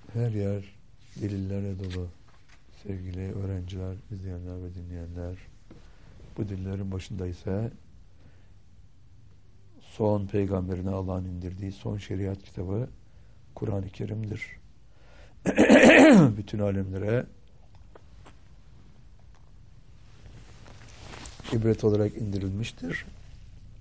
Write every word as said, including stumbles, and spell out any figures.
Her yer delillerle dolu. Sevgili öğrenciler, izleyenler ve dinleyenler, bu dillerin başında ise son peygamberine Allah'ın indirdiği son şeriat kitabı Kur'an-ı Kerim'dir. Bütün alemlere ibret olarak indirilmiştir.